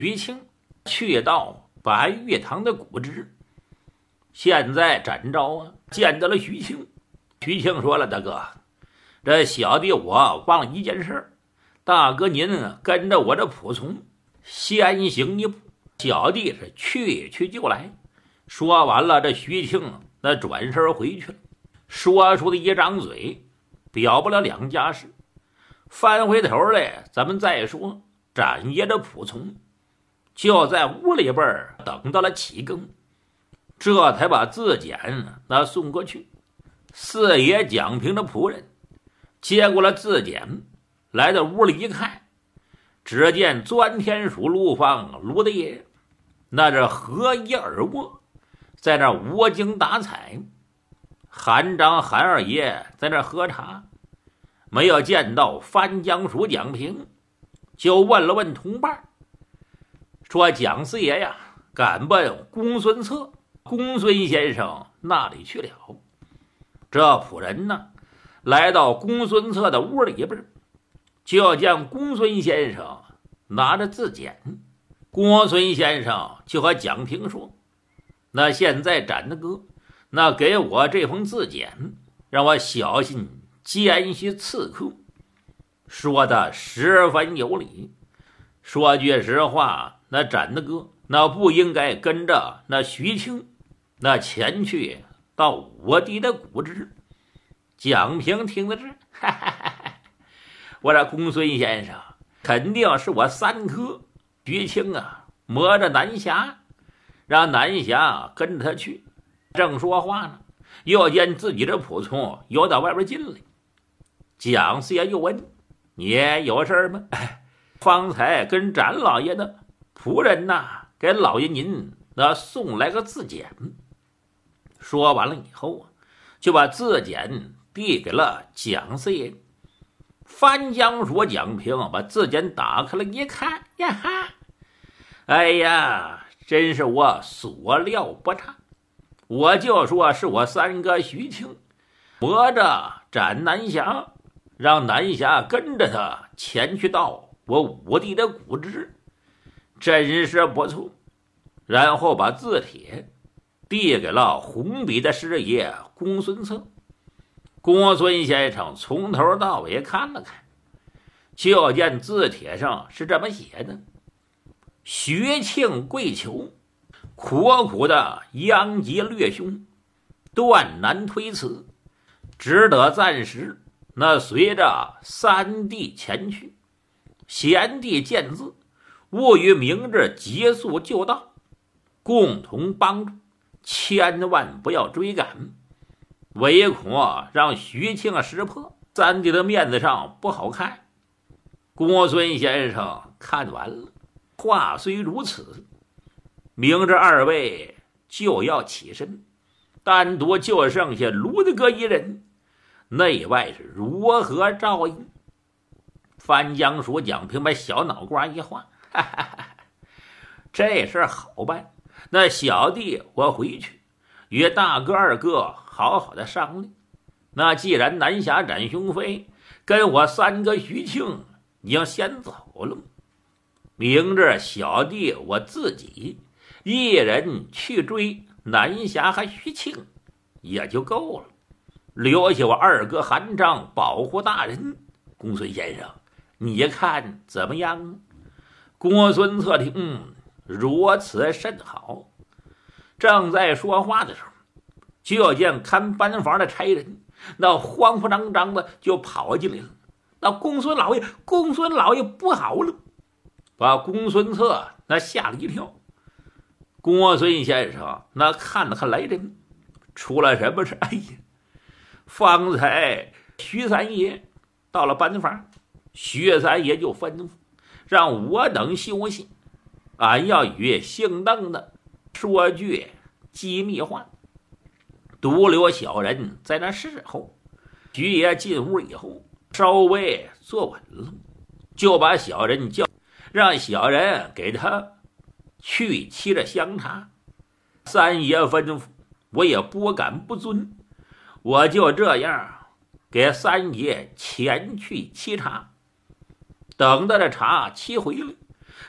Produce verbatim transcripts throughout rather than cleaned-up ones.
徐庆去到白玉堂的谷支，现在展昭啊见到了徐庆。徐庆说了：“大哥，这小弟我忘了一件事，大哥您跟着我这仆从先行一步，小弟是去去就来。”说完了，这徐庆那转身回去了，说出的一张嘴表不了两家事。翻回头来，咱们再说展爷的仆从就在屋里边等到了起更，这才把字简那送过去。四爷蒋平的仆人接过了字简，来到屋里一看，只见钻天鼠陆方卢大爷那是合衣而卧，在那无精打采。韩章韩二爷在那喝茶，没有见到翻江鼠蒋平，就问了问同伴，说蒋四爷呀赶奔公孙策公孙先生那里去了。这仆人呢来到公孙策的屋里边，就见公孙先生拿着字简。公孙先生就和蒋平说：“那现在展大哥，那给我这封字简，让我小心监视刺客。”说的十分有理。说句实话，那展大哥那不应该跟着那徐庆那前去到我弟的谷支。蒋平听到这，哈哈哈哈，我这公孙先生肯定是我三哥徐庆啊磨着南侠，让南侠跟着他去。正说话呢，又见自己的仆从又到外边进来。蒋四爷又问：“你有事吗？”方才跟展老爷的仆人呐，给老爷您那送来个字简。说完了以后啊，就把字简递给了蒋四爷。翻江鼠蒋平把字简打开了一看，呀哈，哎呀，真是我所料不差。我就说是我三哥徐庆磨着斩南侠，让南侠跟着他前去到我五弟的谷支，真是不错。然后把字帖递给了红笔的师爷公孙策。公孙先生从头到尾看了看，就见字帖上是这么写的：“徐庆跪求，苦苦的殃及略兄，断难推辞，只得暂时那随着三弟前去。贤弟见字，务于明日急速就到，共同帮助，千万不要追赶，唯恐让徐庆识破，三弟的面子上不好看。”公孙先生看完了，话虽如此，明着二位就要起身，单独就剩下卢大哥一人，内外是如何照应？翻江鼠蒋平把小脑瓜一晃，哈哈哈，这事好办。那小弟我回去与大哥二哥好好的商量。那既然南侠展雄飞跟我三哥徐庆已经先走了，明日小弟我自己一人去追南侠和徐庆也就够了，留下我二哥韩章保护大人。公孙先生，你看怎么样？公孙策听，嗯，如此甚好。正在说话的时候，就见看班房的差人那慌慌张张的就跑进来了。那公孙老爷，公孙老爷不好了！把公孙策那吓了一跳。公孙先生那看了看来人，出了什么事？哎呀，方才徐三爷到了班房，徐三爷就吩咐让我等休息，俺要与姓邓的说句机密话，独留小人在那侍候。徐爷进屋以后，稍微坐稳了，就把小人叫，让小人给他去沏着香茶。三爷吩咐，我也不敢不遵，我就这样给三爷前去沏茶。等到这茶沏回来，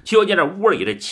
就见这屋里的